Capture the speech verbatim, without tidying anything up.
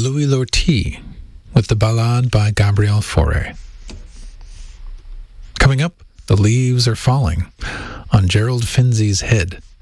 Louis Lortie with the Ballade by Gabriel Fauré. Coming up, The Leaves Are Falling on Gerald Finzi's Head.